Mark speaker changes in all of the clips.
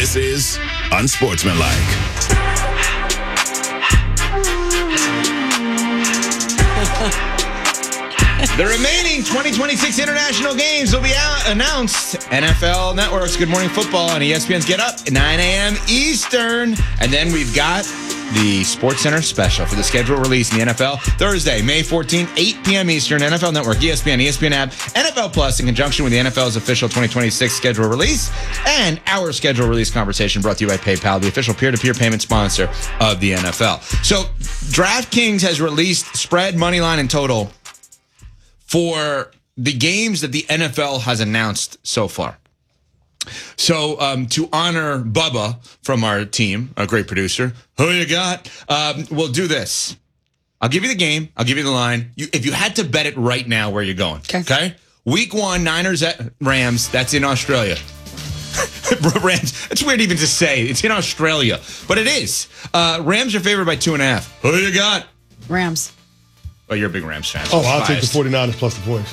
Speaker 1: This is Unsportsmanlike.
Speaker 2: The remaining 2026 international games will be announced. NFL Network's Good Morning Football on ESPN's Get Up at 9 a.m. Eastern. And then we've got the SportsCenter special for the schedule release in the NFL Thursday, May 14, 8 p.m. Eastern. NFL Network, ESPN, ESPN app, NFL Plus in conjunction with the NFL's official 2026 schedule release and our schedule release conversation brought to you by PayPal, the official peer-to-peer payment sponsor of the NFL. So DraftKings has released spread, money line, and total for the games that the NFL has announced so far. So to honor Bubba from our team, a great producer, who you got? We'll do this. I'll give you the game. I'll give you the line. If you had to bet it right now, where you're going. Okay? Week 1, Niners at Rams. That's in Australia. Rams. It's weird even to say. It's in Australia. But it is. Rams are favored by 2.5. Who you got?
Speaker 3: Rams.
Speaker 2: Oh, you're a big Rams fan.
Speaker 4: Oh, I'll take the 49ers plus the points.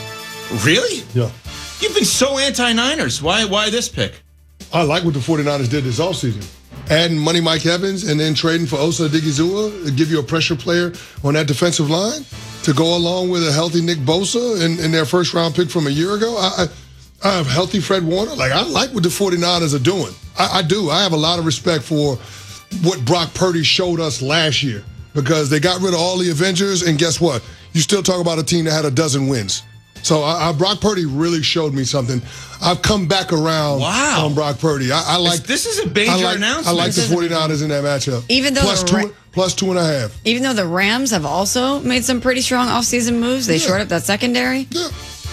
Speaker 2: Really?
Speaker 4: Yeah.
Speaker 2: You've been so anti-Niners. Why this pick?
Speaker 4: I like what the 49ers did this offseason. Adding Money Mike Evans and then trading for Osa Odigizua to give you a pressure player on that defensive line to go along with a healthy Nick Bosa in their first-round pick from a year ago. I have healthy Fred Warner. Like, I like what the 49ers are doing. I do. I have a lot of respect for what Brock Purdy showed us last year. Because they got rid of all the Avengers, and guess what? You still talk about a team that had a dozen wins. So Brock Purdy really showed me something. I've come back around on Brock Purdy. I like
Speaker 2: this is a major announcement.
Speaker 4: I like the 49ers in that matchup.
Speaker 3: Even though
Speaker 4: plus 2.5.
Speaker 3: Even though the Rams have also made some pretty strong offseason moves, they shored up that secondary.
Speaker 4: Yeah.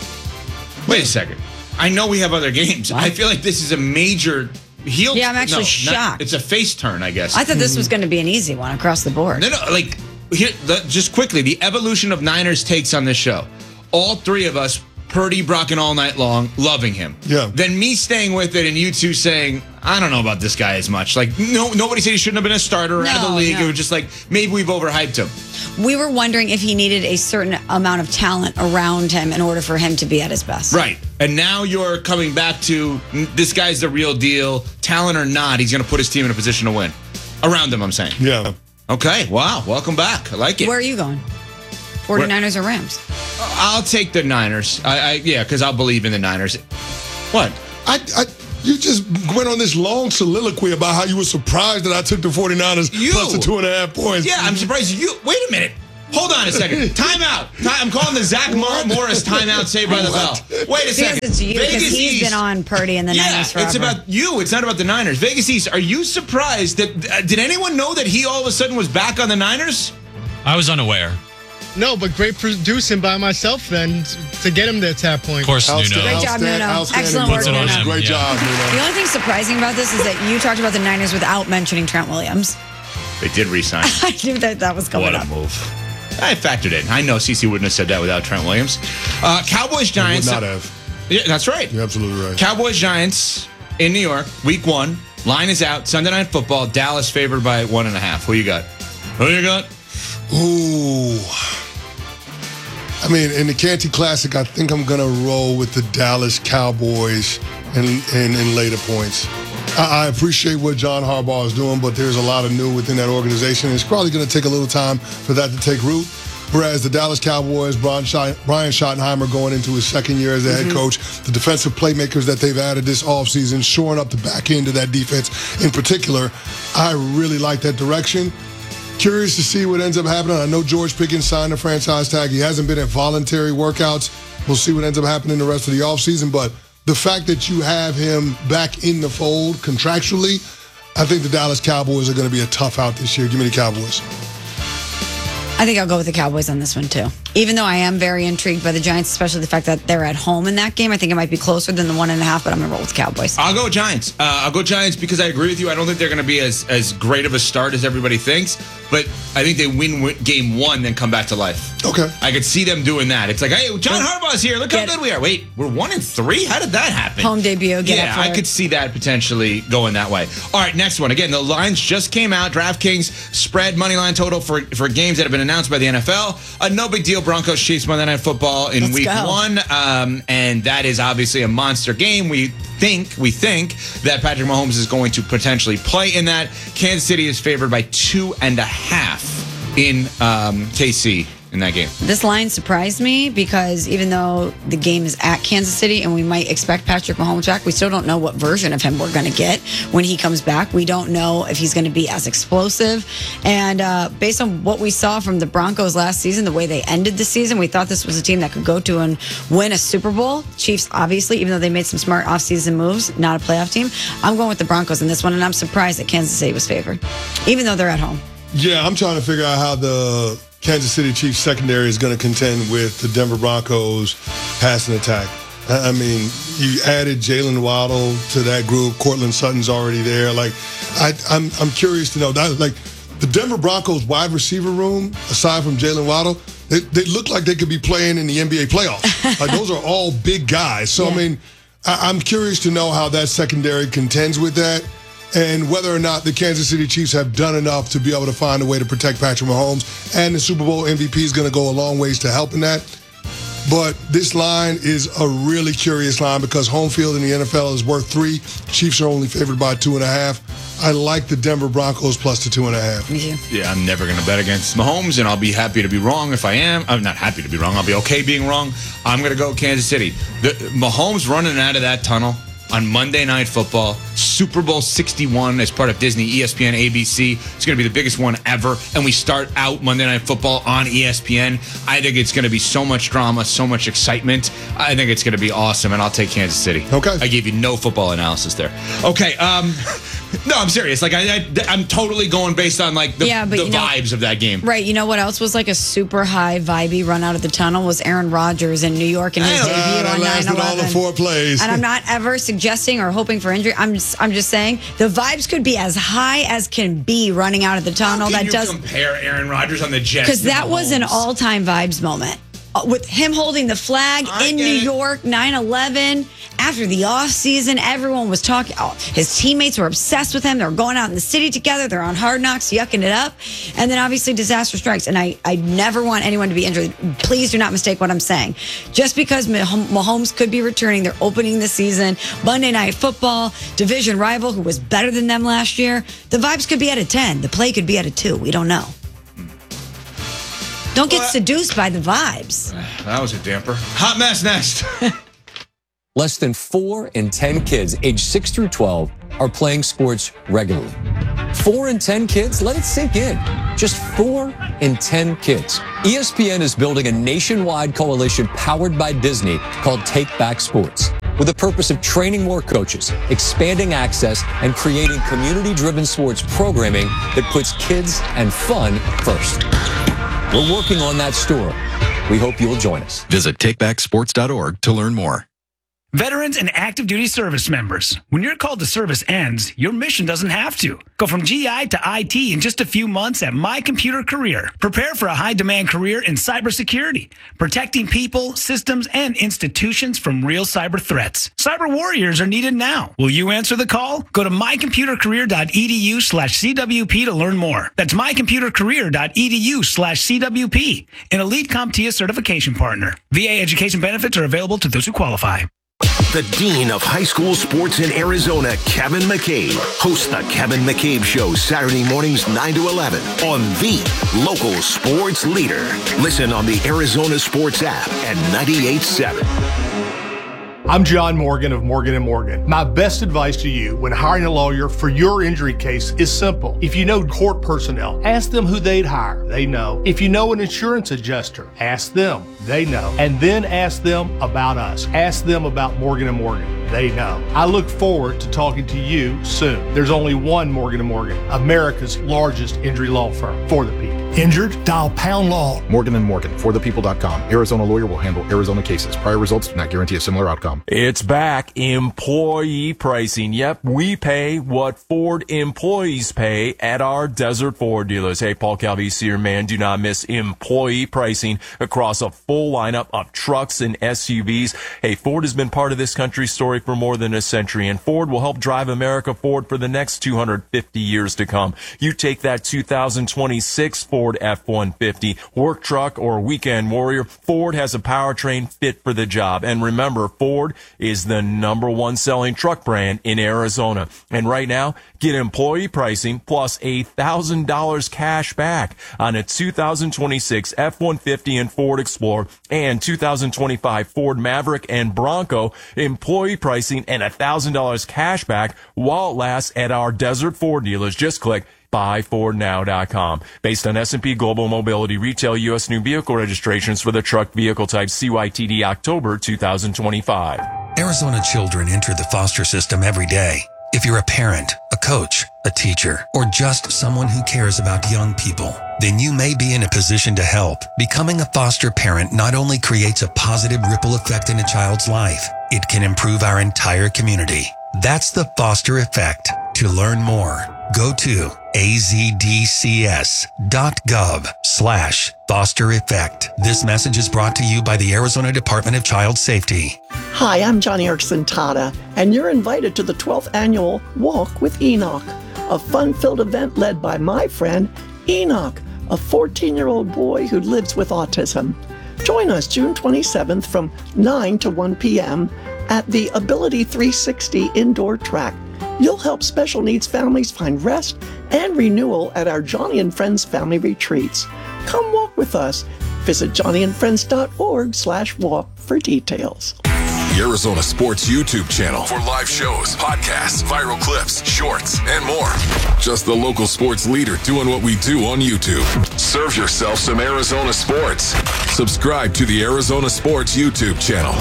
Speaker 2: Wait a second. I know we have other games. I feel like this is a major heel.
Speaker 3: Yeah, I'm actually shocked.
Speaker 2: It's a face turn, I guess.
Speaker 3: I thought this was going to be an easy one across the board.
Speaker 2: No, like, here, just quickly, the evolution of Niners takes on this show. All three of us, Purdy, Brock, and all night long, loving him.
Speaker 4: Yeah.
Speaker 2: Then me staying with it and you two saying, I don't know about this guy as much. Like, nobody said he shouldn't have been a starter out of the league. No. It was just like, maybe we've overhyped him.
Speaker 3: We were wondering if he needed a certain amount of talent around him in order for him to be at his best.
Speaker 2: Right. And now you're coming back to, this guy's the real deal. Talent or not, he's going to put his team in a position to win. Around him, I'm saying.
Speaker 4: Yeah.
Speaker 2: Okay. Wow. Welcome back. I like it.
Speaker 3: Where are you going? 49ers or Rams?
Speaker 2: I'll take the Niners. Yeah, because I'll believe in the Niners. What?
Speaker 4: You just went on this long soliloquy about how you were surprised that I took the 49ers plus the 2.5 points.
Speaker 2: Yeah, I'm surprised you. Wait a minute. Hold on a second. Timeout. I'm calling the Zach Morris timeout saved by the bell. Wait a second.
Speaker 3: Because it's you, because he's been on Purdy and the Niners forever.
Speaker 2: It's about you. It's not about the Niners. Vegas East, are you surprised that, did anyone know that he all of a sudden was back on the Niners?
Speaker 5: I was unaware.
Speaker 6: No, but great producing by myself then to get him to that point.
Speaker 5: Of course, Nuno.
Speaker 3: Great job, Nuno. Excellent work, Nuno.
Speaker 4: Great job, Nuno.
Speaker 3: The only thing surprising about this is that you talked about the Niners without mentioning Trent Williams.
Speaker 2: They did re-sign.
Speaker 3: I knew that was coming up.
Speaker 2: What a move. I factored in. I know CeCe wouldn't have said that without Trent Williams. Cowboys, Giants.
Speaker 4: Would not have.
Speaker 2: Yeah, that's right.
Speaker 4: You're absolutely right.
Speaker 2: Cowboys, Giants in New York, week 1. Line is out. Sunday Night Football. Dallas favored by 1.5. Who you got?
Speaker 4: Ooh. I mean, in the Canty Classic, I think I'm going to roll with the Dallas Cowboys in later points. I appreciate what John Harbaugh is doing, but there's a lot of new within that organization. It's probably going to take a little time for that to take root. Whereas the Dallas Cowboys, Brian Schottenheimer going into his second year as a head coach, the defensive playmakers that they've added this offseason, shoring up the back end of that defense in particular, I really like that direction. Curious to see what ends up happening. I know George Pickens signed a franchise tag. He hasn't been at voluntary workouts. We'll see what ends up happening the rest of the offseason. But the fact that you have him back in the fold contractually, I think the Dallas Cowboys are going to be a tough out this year. Give me the Cowboys.
Speaker 3: I think I'll go with the Cowboys on this one, too. Even though I am very intrigued by the Giants, especially the fact that they're at home in that game. I think it might be closer than the 1.5, but I'm going to roll with the Cowboys.
Speaker 2: I'll go Giants. I'll go Giants because I agree with you. I don't think they're going to be as great of a start as everybody thinks, but I think they win game 1, then come back to life.
Speaker 4: Okay.
Speaker 2: I could see them doing that. It's like, hey, John Harbaugh's here. Look how good we are. Wait, we're 1-3? How did that happen?
Speaker 3: Home debut.
Speaker 2: Yeah, I could see that potentially going that way. All right, next one. Again, the lines just came out. DraftKings spread money line total for games that have been announced by the NFL. No big deal. Broncos Chiefs Monday Night Football in week 1, and that is obviously a monster game. We think that Patrick Mahomes is going to potentially play in that. Kansas City is favored by 2.5 in KC in that game.
Speaker 3: This line surprised me because even though the game is at Kansas City and we might expect Patrick Mahomes back, we still don't know what version of him we're going to get when he comes back. We don't know if he's going to be as explosive. And based on what we saw from the Broncos last season, the way they ended the season, we thought this was a team that could go to and win a Super Bowl. Chiefs, obviously, even though they made some smart offseason moves, not a playoff team. I'm going with the Broncos in this one, and I'm surprised that Kansas City was favored, even though they're at home.
Speaker 4: Yeah, I'm trying to figure out how the Kansas City Chiefs secondary is going to contend with the Denver Broncos passing attack. I mean, you added Jalen Waddle to that group. Cortland Sutton's already there. Like, I'm curious to know that. Like, the Denver Broncos wide receiver room, aside from Jalen Waddle, they look like they could be playing in the NBA playoffs. Like, those are all big guys. So, yeah. I mean, I'm curious to know how that secondary contends with that, and whether or not the Kansas City Chiefs have done enough to be able to find a way to protect Patrick Mahomes. And the Super Bowl MVP is going to go a long ways to helping that. But this line is a really curious line because home field in the NFL is worth 3. Chiefs are only favored by 2.5. I like the Denver Broncos plus the 2.5.
Speaker 3: Me too.
Speaker 2: Yeah, I'm never going to bet against Mahomes, and I'll be happy to be wrong if I am. I'm not happy to be wrong. I'll be okay being wrong. I'm going to go Kansas City. Mahomes running out of that tunnel on Monday Night Football, Super Bowl 61 as part of Disney, ESPN, ABC. It's going to be the biggest one ever. And we start out Monday Night Football on ESPN. I think it's going to be so much drama, so much excitement. I think it's going to be awesome, and I'll take Kansas City.
Speaker 4: Okay.
Speaker 2: I gave you no football analysis there. Okay. No, I'm serious. Like I'm totally going based on like the vibes of that game.
Speaker 3: Right. You know what else was like a super high vibey run out of the tunnel was Aaron Rodgers in New York and his debut on 9/11.
Speaker 4: All the 4 plays.
Speaker 3: And I'm not ever suggesting or hoping for injury. I'm just saying the vibes could be as high as can be running out of the tunnel.
Speaker 2: How can you compare Aaron Rodgers on the Jets?
Speaker 3: Because that was an all-time vibes moment. With him holding the flag in New York, 9/11, after the offseason, everyone was talking. Oh, his teammates were obsessed with him. They were going out in the city together. They're on Hard Knocks, yucking it up. And then obviously disaster strikes. And I never want anyone to be injured. Please do not mistake what I'm saying. Just because Mahomes could be returning, they're opening the season, Monday Night Football, division rival who was better than them last year. The vibes could be at a 10. The play could be at a 2. We don't know. Don't get seduced by the vibes.
Speaker 2: That was a damper. Hot mess next.
Speaker 5: Less than 4 in 10 kids aged 6 through 12 are playing sports regularly. 4 in 10 kids? Let it sink in. Just 4 in 10 kids. ESPN is building a nationwide coalition powered by Disney called Take Back Sports, with the purpose of training more coaches, expanding access, and creating community-driven sports programming that puts kids and fun first. We're working on that story. We hope you'll join us.
Speaker 1: Visit takebacksports.org to learn more.
Speaker 7: Veterans and active duty service members, when your call to service ends, your mission doesn't have to. Go from GI to IT in just a few months at My Computer Career. Prepare for a high-demand career in cybersecurity, protecting people, systems, and institutions from real cyber threats. Cyber warriors are needed now. Will you answer the call? Go to mycomputercareer.edu/CWP to learn more. That's mycomputercareer.edu/CWP, an elite CompTIA certification partner. VA education benefits are available to those who qualify.
Speaker 8: The Dean of High School Sports in Arizona, Kevin McCabe, hosts the Kevin McCabe Show Saturday mornings 9 to 11 on the local sports leader. Listen on the Arizona Sports app at 98.7.
Speaker 9: I'm John Morgan of Morgan & Morgan. My best advice to you when hiring a lawyer for your injury case is simple. If you know court personnel, ask them who they'd hire. They know. If you know an insurance adjuster, ask them. They know. And then ask them about us. Ask them about Morgan & Morgan. They know. I look forward to talking to you soon. There's only one Morgan & Morgan, America's largest injury law firm for the people.
Speaker 10: Injured? Dial Pound Law.
Speaker 11: Morgan & Morgan, forthepeople.com. Arizona lawyer will handle Arizona cases. Prior results do not guarantee a similar outcome.
Speaker 12: It's back. Employee pricing. Yep, we pay what Ford employees pay at our Desert Ford dealers. Hey, Paul Calvisi, your man. Do not miss employee pricing across a full lineup of trucks and SUVs. Hey, Ford has been part of this country's story story for more than a century, and Ford will help drive America forward for the next 250 years to come. You take that 2026 Ford F-150, work truck, or weekend warrior, Ford has a powertrain fit for the job. And remember, Ford is the #1 selling truck brand in Arizona. And right now, get employee pricing plus $1,000 cash back on a 2026 F-150 and Ford Explorer and 2025 Ford Maverick and Bronco. Employee pricing and $1,000 cash back while it lasts at our Desert Ford dealers. Just click buyfordnow.com. Based on S&P Global Mobility retail U.S. new vehicle registrations for the truck vehicle type CYTD October 2025.
Speaker 13: Arizona children enter the foster system every day. If you're a parent, a coach, a teacher, or just someone who cares about young people, then you may be in a position to help. Becoming a foster parent not only creates a positive ripple effect in a child's life, it can improve our entire community. That's the Foster Effect. To learn more, go to azdcs.gov/Foster Effect. This message is brought to you by the Arizona Department of Child Safety.
Speaker 14: Hi, I'm Johnny Erickson Tada, and you're invited to the 12th annual Walk with Enoch, a fun-filled event led by my friend Enoch, a 14-year-old boy who lives with autism. Join us June 27th from 9 to 1 p.m. at the Ability 360 indoor track. You'll help special needs families find rest and renewal at our Johnny and Friends family retreats. Come walk with us. Visit johnnyandfriends.org/walk for details.
Speaker 15: The Arizona Sports YouTube channel for live shows, podcasts, viral clips, shorts, and more. Just the local sports leader doing what we do on YouTube. Serve yourself some Arizona sports. Subscribe to the Arizona Sports YouTube channel.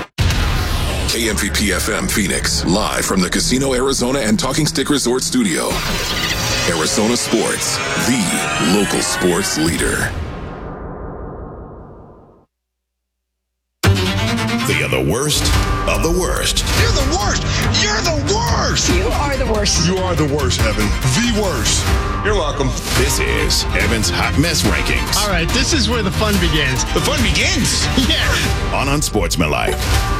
Speaker 15: KMVP FM Phoenix, live from the Casino Arizona and Talking Stick Resort Studio. Arizona Sports, the local sports leader.
Speaker 16: They are the worst of the worst.
Speaker 10: You're the worst. You're the worst.
Speaker 3: You are the worst.
Speaker 4: You are the worst, Evan. The worst.
Speaker 2: You're welcome.
Speaker 16: This is Evan's Hot Mess Rankings.
Speaker 6: All right, this is where the fun begins.
Speaker 2: The fun begins.
Speaker 6: Yeah.
Speaker 16: On Unsportsmanlike.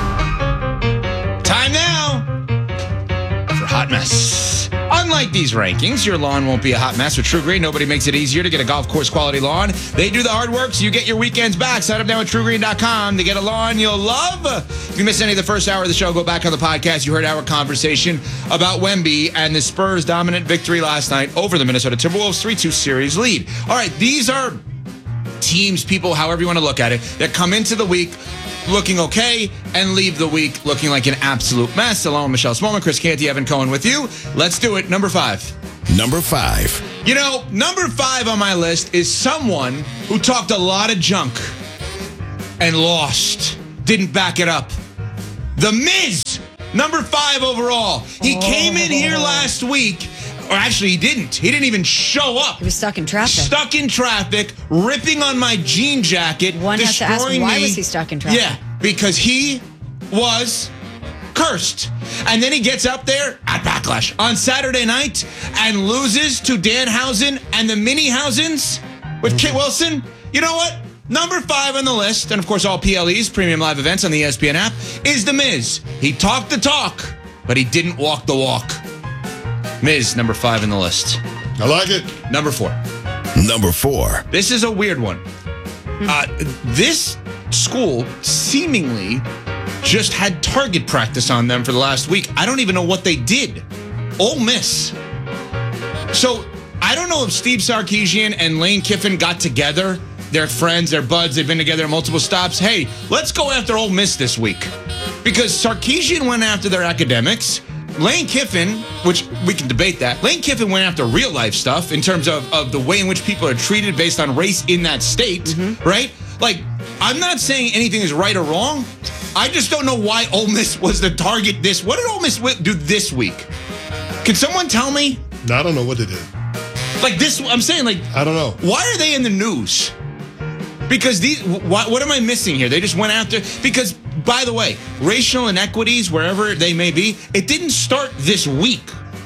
Speaker 2: Time now for Hot Mess. Unlike these rankings, your lawn won't be a hot mess with True Green. Nobody makes it easier to get a golf course quality lawn. They do the hard work so you get your weekends back. Sign up now at TrueGreen.com to get a lawn you'll love. If you missed any of the first hour of the show, go back on the podcast. You heard our conversation about Wemby and the Spurs' dominant victory last night over the Minnesota Timberwolves 3-2 series lead. All right, these are teams, people, however you want to look at it, that come into the week looking okay and leave the week looking like an absolute mess. Along with Michelle Smallman, Chris Canty, Evan Cohen with you. Let's do it. Number 5.
Speaker 16: Number 5.
Speaker 2: You know, number 5 on my list is someone who talked a lot of junk and lost. Didn't back it up. The Miz, number 5 overall. He came in here last week. Or actually, he didn't. He didn't even show up.
Speaker 3: He was stuck in traffic.
Speaker 2: Stuck in traffic, ripping on my jean jacket.
Speaker 3: One has to ask, why was he stuck in traffic?
Speaker 2: Yeah, because he was cursed. And then he gets up there at Backlash on Saturday night and loses to Danhausen and the Mini-Hausens with Kit Wilson. You know what? Number 5 on the list, and of course all PLEs, premium live events on the ESPN app, is The Miz. He talked the talk, but he didn't walk the walk. Miz, number 5 in the list.
Speaker 4: I like it.
Speaker 2: Number 4.
Speaker 16: Number 4.
Speaker 2: This is a weird one. This school seemingly just had target practice on them for the last week. I don't even know what they did. Ole Miss. So I don't know if Steve Sarkisian and Lane Kiffin got together. They're friends, they're buds, they've been together at multiple stops. Hey, let's go after Ole Miss this week. Because Sarkisian went after their academics. Lane Kiffin, which we can debate that, Lane Kiffin went after real life stuff in terms of the way in which people are treated based on race in that state, right? Like, I'm not saying anything is right or wrong. I just don't know why Ole Miss was the target this. What did Ole Miss do this week? Can someone tell me?
Speaker 4: No, I don't know what they did.
Speaker 2: Like this, I'm saying, like,
Speaker 4: I don't know.
Speaker 2: Why are they in the news? Because what am I missing here? They just went after, because, by the way, racial inequities, wherever they may be, it didn't start this week.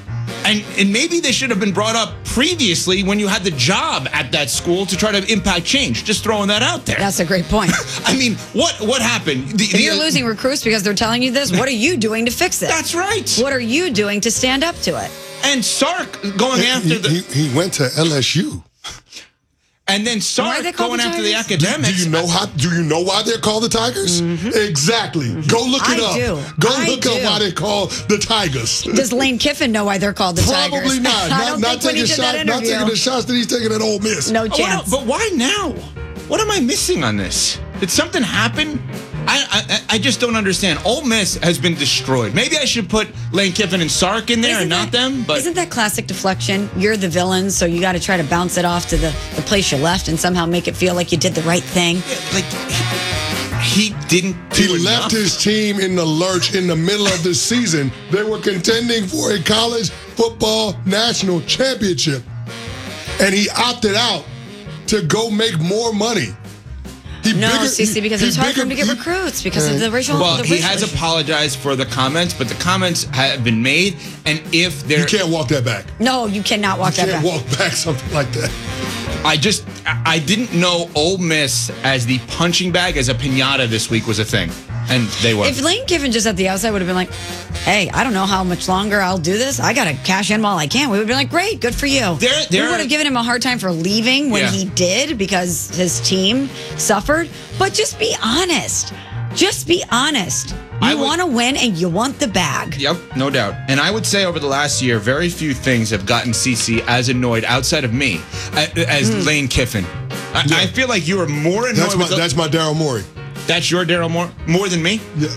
Speaker 2: And maybe they should have been brought up previously when you had the job at that school to try to impact change. Just throwing that out there.
Speaker 3: That's a great point.
Speaker 2: I mean, what happened?
Speaker 3: If you're losing recruits because they're telling you this, what are you doing to fix it?
Speaker 2: That's right.
Speaker 3: What are you doing to stand up to it?
Speaker 2: And Sark going after
Speaker 4: he went to LSU.
Speaker 2: And then Sark going after the academics.
Speaker 4: Do you know why they're called the Tigers?
Speaker 3: Mm-hmm.
Speaker 4: Exactly. Go look it up.
Speaker 3: I do.
Speaker 4: Go look up why they're called the Tigers.
Speaker 3: Does Lane Kiffin know why they're called the Tigers?
Speaker 4: Probably not.
Speaker 3: Not taking
Speaker 4: the shots that he's taking at Ole Miss.
Speaker 3: No chance.
Speaker 2: But why now? What am I missing on this? Did something happen? I just don't understand. Ole Miss has been destroyed. Maybe I should put Lane Kiffin and Sark in there and not them. But
Speaker 3: isn't that classic deflection? You're the villain, so you got to try to bounce it off to the place you left and somehow make it feel like you did the right thing.
Speaker 2: He didn't do
Speaker 4: He left his team in the lurch in the middle of the season. They were contending for a college football national championship. And he opted out to go make more money.
Speaker 3: Because it's hard for him to get recruits because of the racial.
Speaker 2: Well, he has apologized for the comments, but the comments have been made, and if they're...
Speaker 4: You can't walk that back.
Speaker 3: No, you cannot walk that back.
Speaker 4: You can't walk back something like that.
Speaker 2: I didn't know Ole Miss as the punching bag, as a piñata this week was a thing. And they were.
Speaker 3: If Lane Kiffin just at the outside would have been like, hey, I don't know how much longer I'll do this. I got to cash in while I can. We would have been like, great, good for you. We would have given him a hard time for leaving when he did because his team suffered. But just be honest. Just be honest. You want to win and you want the bag.
Speaker 2: Yep, no doubt. And I would say over the last year, very few things have gotten CC as annoyed outside of me as Lane Kiffin. I feel like you were more annoyed
Speaker 4: That's my Daryl Morey.
Speaker 2: That's your Daryl Morey? More than me?
Speaker 4: Yeah.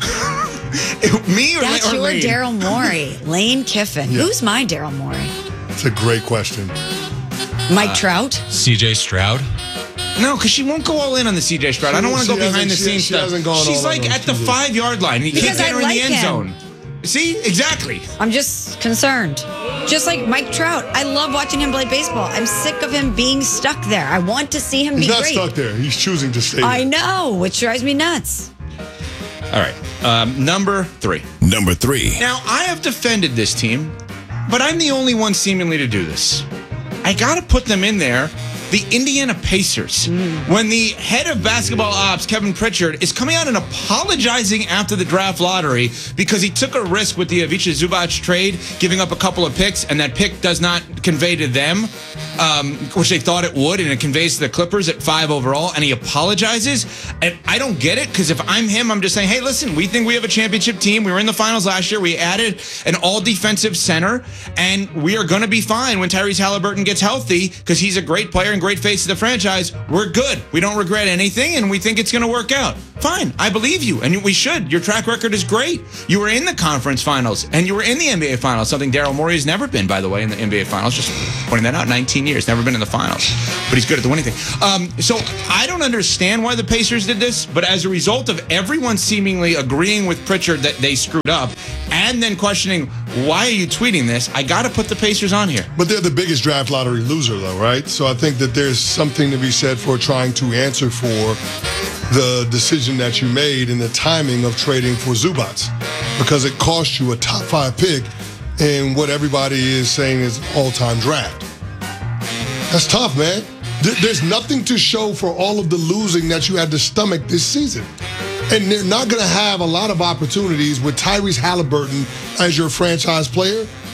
Speaker 2: Me or
Speaker 3: That's your
Speaker 2: Lane?
Speaker 3: Daryl Morey. Lane Kiffin.
Speaker 4: Yeah.
Speaker 3: Who's my Daryl Morey?
Speaker 4: It's a great question.
Speaker 3: Mike Trout?
Speaker 17: CJ Stroud?
Speaker 2: No, because she won't go all in on the CJ Stroud. I don't want to go behind the scenes stuff. She's like at the 5-yard line. He can't get her in the end zone. See? Exactly.
Speaker 3: I'm just concerned. Just like Mike Trout. I love watching him play baseball. I'm sick of him being stuck there. I want to see him be great.
Speaker 4: He's not stuck there. He's choosing to stay there.
Speaker 3: I know, which drives me nuts.
Speaker 2: All right. Number 3.
Speaker 16: Number 3.
Speaker 2: Now, I have defended this team, but I'm the only one seemingly to do this. I got to put them in there. The Indiana Pacers. When the head of basketball ops, Kevin Pritchard, is coming out and apologizing after the draft lottery because he took a risk with the Ivica Zubac trade, giving up a couple of picks, and that pick does not convey to them, which they thought it would, and it conveys to the Clippers at 5 overall, and he apologizes. And I don't get it, because if I'm him, I'm just saying, hey, listen, we think we have a championship team. We were in the finals last year. We added an all-defensive center, and we are going to be fine when Tyrese Halliburton gets healthy, because he's a great player and great face of the franchise. We're good. We don't regret anything, and we think it's going to work out. Fine. I believe you, and we should. Your track record is great. You were in the conference finals, and you were in the NBA finals, something Daryl Morey has never been, by the way, in the NBA finals. Just pointing that out. 19 years. Never been in the finals. But he's good at the winning thing. So I don't understand why the Pacers did this, but as a result of everyone seemingly agreeing with Pritchard that they screwed up, and then questioning, why are you tweeting this? I got to put the Pacers on here.
Speaker 4: But they're the biggest draft lottery loser, though, right? So I think that there's something to be said for trying to answer for the decision that you made in the timing of trading for Zubac, because it cost you a top 5 pick in what everybody is saying is all-time draft. That's tough, man. There's nothing to show for all of the losing that you had to stomach this season. And they're not going to have a lot of opportunities with Tyrese Halliburton as your franchise player